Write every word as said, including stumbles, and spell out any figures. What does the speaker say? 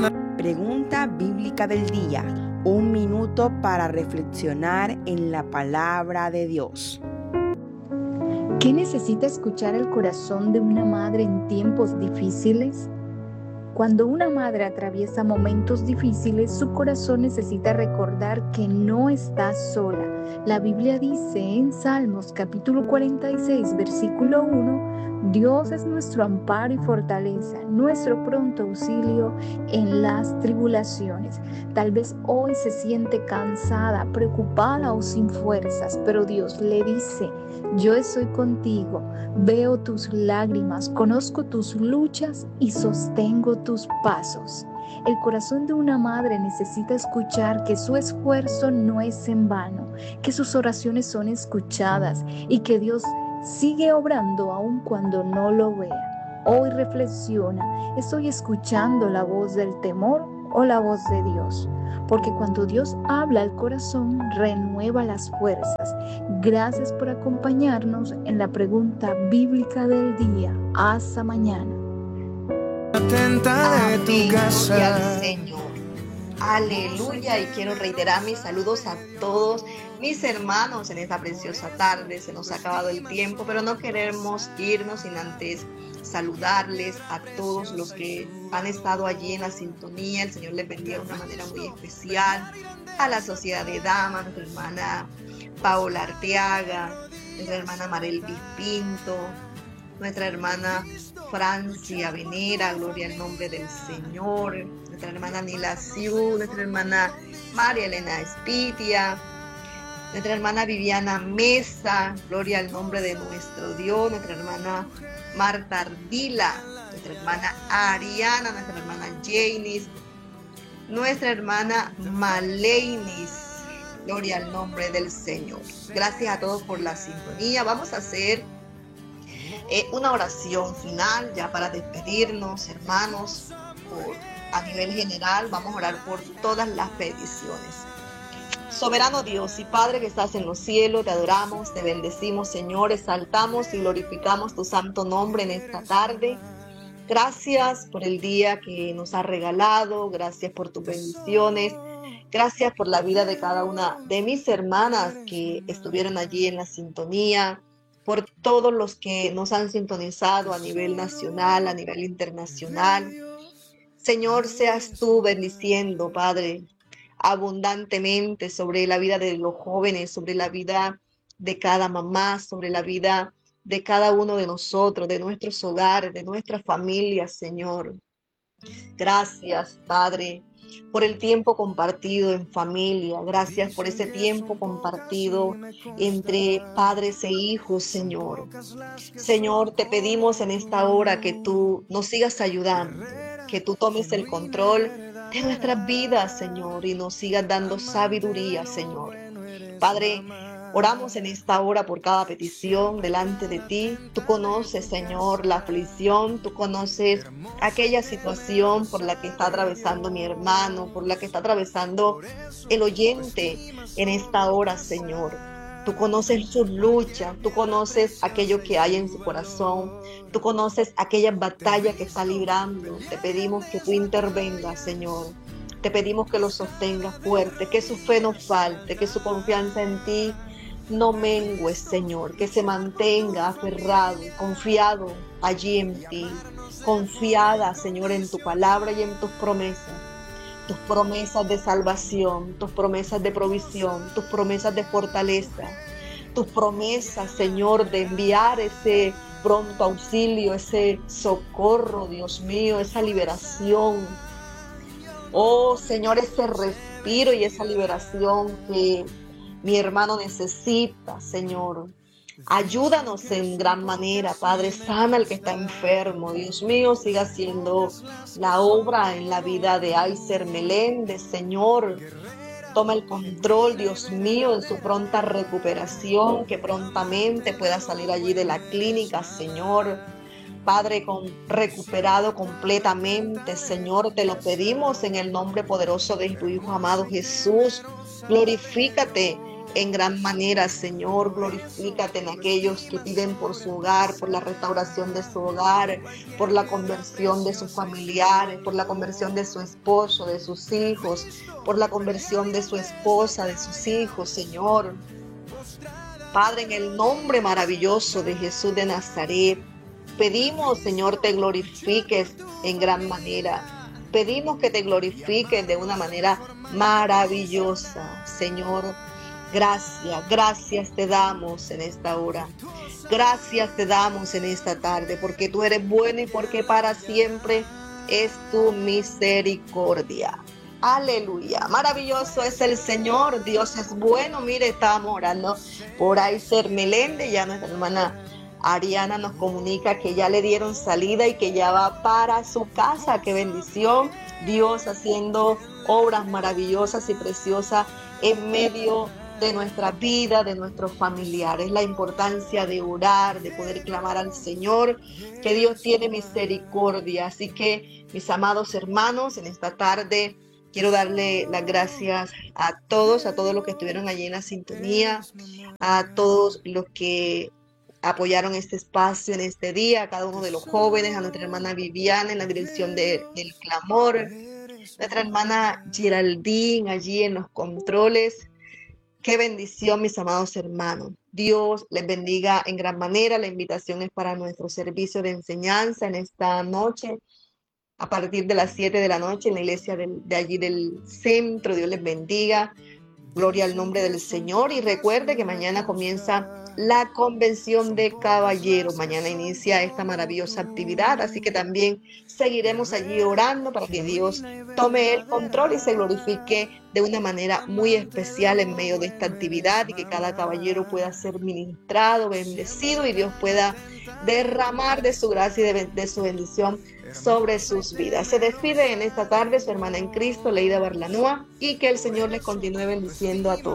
Pregunta bíblica del día. Un minuto para reflexionar en la palabra de Dios. ¿Qué necesita escuchar el corazón de una madre en tiempos difíciles? Cuando una madre atraviesa momentos difíciles, su corazón necesita recordar que no está sola. La Biblia dice en Salmos capítulo cuarenta y seis, versículo uno, Dios es nuestro amparo y fortaleza, nuestro pronto auxilio en las tribulaciones. Tal vez hoy se siente cansada, preocupada o sin fuerzas, pero Dios le dice, yo estoy contigo, veo tus lágrimas, conozco tus luchas y sostengo tus pasos. El corazón de una madre necesita escuchar que su esfuerzo no es en vano, que sus oraciones son escuchadas y que Dios sigue obrando aun cuando no lo vea. Hoy reflexiona, ¿estoy escuchando la voz del temor o la voz de Dios? Porque cuando Dios habla al corazón, renueva las fuerzas. Gracias por acompañarnos en la pregunta bíblica del día. Hasta mañana. Atenta de tu casa. Gloria al Señor. Aleluya. Y quiero reiterar mis saludos a todos mis hermanos en esta preciosa tarde. Se nos ha acabado el tiempo, pero no queremos irnos sin antes saludarles a todos los que han estado allí en la sintonía. El Señor les bendiga de una manera muy especial. A la Sociedad de Damas, nuestra hermana Paola Arteaga, nuestra hermana Marel Pinto, nuestra hermana Francia Venera, gloria al nombre del Señor, nuestra hermana Nila Siu, nuestra hermana María Elena Espitia, nuestra hermana Viviana Mesa, gloria al nombre de nuestro Dios, nuestra hermana Marta Ardila, nuestra hermana Ariana, nuestra hermana Janice, nuestra hermana Maleinis, gloria al nombre del Señor. Gracias a todos por la sintonía. Vamos a hacer eh, una oración final ya para despedirnos, hermanos, por, a nivel general. Vamos a orar por todas las peticiones. Soberano Dios y Padre que estás en los cielos, te adoramos, te bendecimos, Señor, exaltamos y glorificamos tu santo nombre en esta tarde. Gracias por el día que nos has regalado, gracias por tus bendiciones, gracias por la vida de cada una de mis hermanas que estuvieron allí en la sintonía, por todos los que nos han sintonizado a nivel nacional, a nivel internacional. Señor, seas tú bendiciendo, Padre, abundantemente sobre la vida de los jóvenes, sobre la vida de cada mamá, sobre la vida de cada uno de nosotros, de nuestros hogares, de nuestras familias, Señor. Gracias, Padre, por el tiempo compartido en familia. Gracias por ese tiempo compartido entre padres e hijos, Señor. Señor, te pedimos en esta hora que tú nos sigas ayudando, que tú tomes el control de nuestras vidas, Señor, y nos sigas dando sabiduría, Señor. Padre, oramos en esta hora por cada petición delante de ti. Tú conoces, Señor, la aflicción, tú conoces aquella situación por la que está atravesando mi hermano, por la que está atravesando el oyente en esta hora, Señor. Tú conoces sus luchas, tú conoces aquello que hay en su corazón, tú conoces aquella batalla que está librando. Te pedimos que tú intervengas, Señor. Te pedimos que lo sostengas fuerte, que su fe no falte, que su confianza en ti no mengue, Señor, que se mantenga aferrado, confiado allí en ti, confiada, Señor, en tu palabra y en tus promesas. Tus promesas de salvación, tus promesas de provisión, tus promesas de fortaleza, tus promesas, Señor, de enviar ese pronto auxilio, ese socorro, Dios mío, esa liberación. Oh, Señor, ese respiro y esa liberación que mi hermano necesita, Señor. Ayúdanos en gran manera, Padre, sana al que está enfermo. Dios mío, siga haciendo la obra en la vida de Aiser Meléndez, Señor. Toma el control, Dios mío, en su pronta recuperación, que prontamente pueda salir allí de la clínica, Señor. Padre, con, recuperado completamente, Señor, te lo pedimos en el nombre poderoso de tu Hijo amado Jesús. Glorifícate en gran manera, Señor. Glorifícate en aquellos que piden por su hogar, por la restauración de su hogar, por la conversión de sus familiares, por la conversión de su esposo, de sus hijos, por la conversión de su esposa, de sus hijos, Señor. Padre, en el nombre maravilloso de Jesús de Nazaret, pedimos, Señor, te glorifiques en gran manera. Pedimos que te glorifiques de una manera maravillosa, Señor. Gracias, gracias te damos en esta hora. Gracias te damos en esta tarde, porque tú eres bueno y porque para siempre es tu misericordia. Aleluya, maravilloso es el Señor, Dios es bueno. Mire, estábamos orando por Aiser Meléndez, ya nuestra hermana Ariana nos comunica que ya le dieron salida y que ya va para su casa. ¡Qué bendición! Dios haciendo obras maravillosas y preciosas en medio de nuestra vida, de nuestros familiares. La importancia de orar, de poder clamar al Señor, que Dios tiene misericordia. Así que, mis amados hermanos, en esta tarde quiero darle las gracias a todos, a todos los que estuvieron allí en la sintonía, a todos los que apoyaron este espacio en este día, a cada uno de los jóvenes, a nuestra hermana Viviana en la dirección de, del clamor, nuestra hermana Geraldine allí en los controles. Qué bendición, mis amados hermanos. Dios les bendiga en gran manera. La invitación es para nuestro servicio de enseñanza en esta noche, a partir de las siete de la noche en la iglesia del, de allí del centro. Dios les bendiga. Gloria al nombre del Señor. Y recuerde que mañana comienza la convención de caballeros. Mañana inicia esta maravillosa actividad, así que también seguiremos allí orando para que Dios tome el control y se glorifique de una manera muy especial en medio de esta actividad, y que cada caballero pueda ser ministrado, bendecido, y Dios pueda derramar de su gracia y de, de su bendición sobre sus vidas. Se despide en esta tarde su hermana en Cristo, Leida Barlanúa, y que el Señor les continúe bendiciendo a todos.